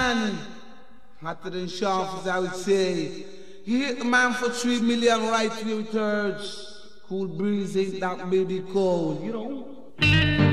man. Hotter than sharp, as I would say. You hit the man for 3 million right to your church. Cool breeze ain't that baby cold, you know.